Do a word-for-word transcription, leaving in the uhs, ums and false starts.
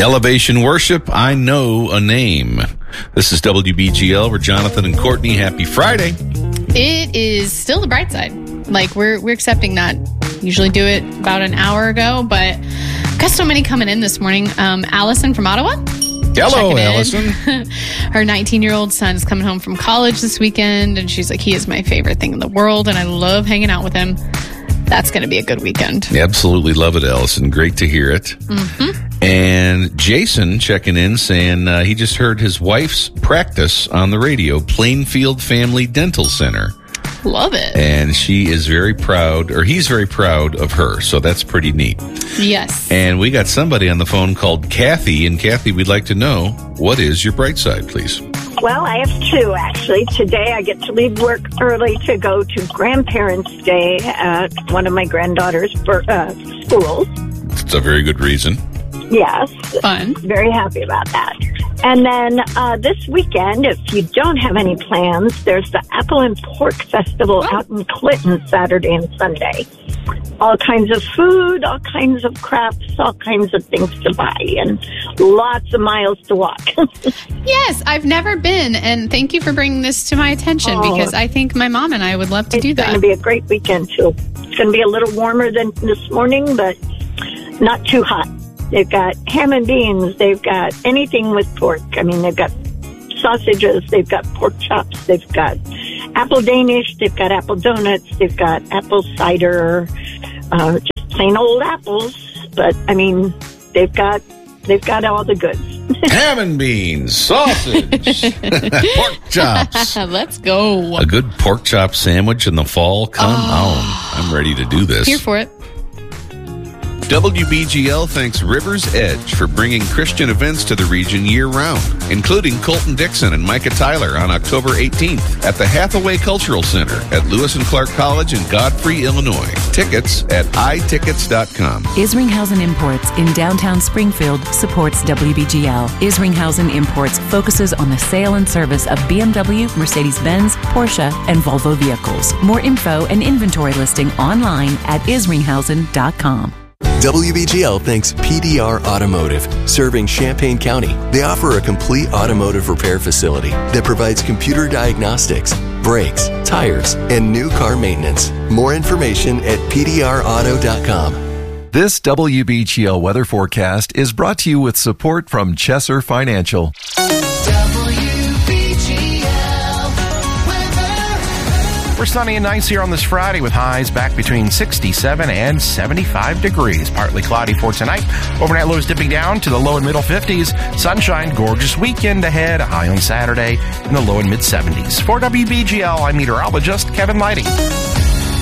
Elevation Worship, I Know a Name. This is W B G L. We're Jonathan and Courtney. Happy Friday. It is still the bright side. Like, we're we're accepting that. Usually do it about an hour ago, but got so many coming in this morning. Um, Allison from Ottawa. Hello, Allison. Her nineteen-year-old son is coming home from college this weekend, and she's like, he is my favorite thing in the world, and I love hanging out with him. That's going to be a good weekend. Absolutely love it, Allison. Great to hear it. Mm-hmm. And Jason checking in saying uh, he just heard his wife's practice on the radio, Plainfield Family Dental Center. Love it. And she is very proud, or he's very proud of her. So that's pretty neat. Yes. And we got somebody on the phone called Kathy. And Kathy, we'd like to know, what is your bright side, please? Well, I have two, actually. Today I get to leave work early to go to Grandparents' Day at one of my granddaughter's uh, schools. It's a very good reason. Yes. Fun. Very happy about that. And then uh, this weekend, if you don't have any plans, there's the Apple and Pork Festival oh. out in Clinton Saturday and Sunday. All kinds of food, all kinds of crafts, all kinds of things to buy, and lots of miles to walk. Yes, I've never been, and thank you for bringing this to my attention, oh, because I think my mom and I would love to do that. It's going to be a great weekend, too. It's going to be a little warmer than this morning, but not too hot. They've got ham and beans. They've got anything with pork. I mean, they've got sausages. They've got pork chops. They've got apple Danish. They've got apple donuts. They've got apple cider. Uh, just plain old apples. But, I mean, they've got they've got all the goods. Ham and beans, sausage, pork chops. Let's go. A good pork chop sandwich in the fall. Come oh. on. I'm ready to do this. Here for it. W B G L thanks River's Edge for bringing Christian events to the region year-round, including Colton Dixon and Micah Tyler on October eighteenth at the Hathaway Cultural Center at Lewis and Clark College in Godfrey, Illinois. Tickets at i tickets dot com. Isringhausen Imports in downtown Springfield supports W B G L. Isringhausen Imports focuses on the sale and service of B M W, Mercedes-Benz, Porsche, and Volvo vehicles. More info and inventory listing online at isringhausen dot com. W B G L thanks P D R Automotive, serving Champaign County. They offer a complete automotive repair facility that provides computer diagnostics, brakes, tires, and new car maintenance. More information at p d r auto dot com. This W B G L weather forecast is brought to you with support from Chesser Financial. We're sunny and nice here on this Friday with highs back between sixty-seven and seventy-five degrees. Partly cloudy for tonight. Overnight lows dipping down to the low and middle fifties. Sunshine, gorgeous weekend ahead. A high on Saturday in the low and mid seventies. For W B G L, I'm meteorologist Kevin Lighty.